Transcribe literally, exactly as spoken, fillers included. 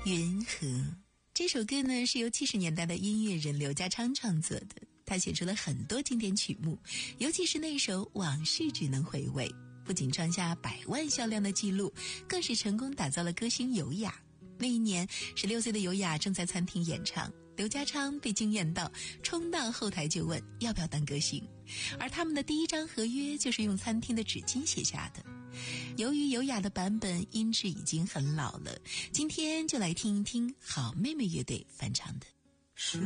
云河这首歌呢，是由七十年代的音乐人刘家昌创作的，他写出了很多经典曲目，尤其是那首《往事只能回味》，不仅创下百万销量的记录，更是成功打造了歌星尤雅。那一年十六岁的尤雅正在餐厅演唱，刘家昌被惊艳到，冲到后台就问要不要当歌星，而他们的第一张合约就是用餐厅的纸巾写下的。由于尤雅的版本音质已经很老了，今天就来听一听好妹妹乐队翻唱的。